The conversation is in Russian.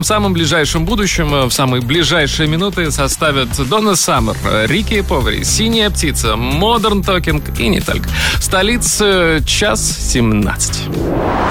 В самом ближайшем будущем, в самые ближайшие минуты составят Donna Summer, Рики Повери, Синяя птица, Modern Talking и не только. В столице 1:17.